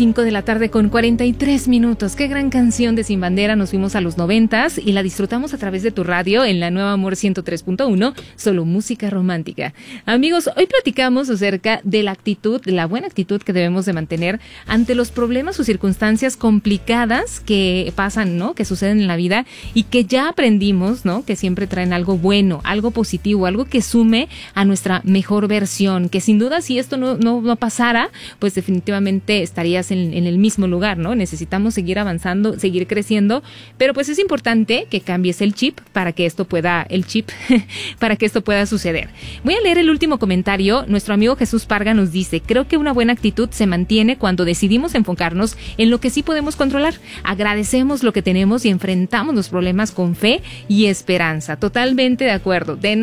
5 de la tarde con 43 minutos. Qué gran canción de Sin Bandera. Nos fuimos a los 90s y la disfrutamos a través de tu radio en la Nueva Amor 103.1, solo música romántica. Amigos, hoy platicamos acerca de la actitud, de la buena actitud que debemos de mantener ante los problemas o circunstancias complicadas que pasan, ¿no? Que suceden en la vida y que ya aprendimos, ¿no? Que siempre traen algo bueno, algo positivo, algo que sume a nuestra mejor versión, que sin duda si esto no pasara, pues definitivamente estarías en el mismo lugar, ¿no? Necesitamos seguir avanzando, seguir creciendo, pero pues es importante que cambies el chip para que esto pueda suceder. Voy a leer el último comentario. Nuestro amigo Jesús Parga nos dice: creo que una buena actitud se mantiene cuando decidimos enfocarnos en lo que sí podemos controlar. Agradecemos lo que tenemos y enfrentamos los problemas con fe y esperanza. Totalmente de acuerdo.